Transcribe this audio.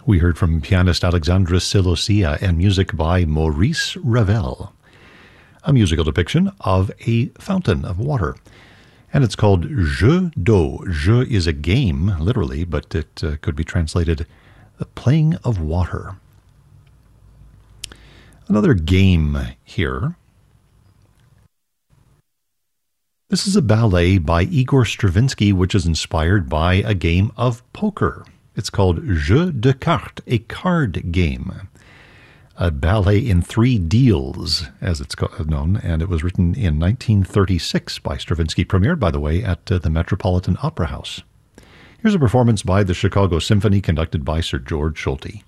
We heard from pianist Alexandre Silosia and music by Maurice Ravel. A musical depiction of a fountain of water. And it's called Jeu d'eau. Jeu is a game, literally, but it could be translated the playing of water. Another game here. This is a ballet by Igor Stravinsky, which is inspired by a game of poker. It's called Jeu de cartes, a card game. A ballet in 3 deals, as it's known, and it was written in 1936 by Stravinsky, premiered, by the way, at the Metropolitan Opera House. Here's a performance by the Chicago Symphony, conducted by Sir George Solti.